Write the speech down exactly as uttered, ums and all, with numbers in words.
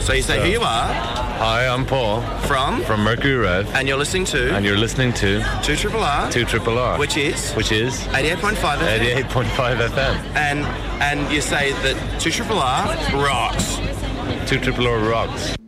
So you say So- who you are, Hi, I'm Paul from, from Mercury Rev, and you're listening to and you're listening to two Triple R, two Triple R, which is which is eighty-eight point five F M. eighty-eight point five F M. And and you say that two Triple R rocks. two Triple R rocks.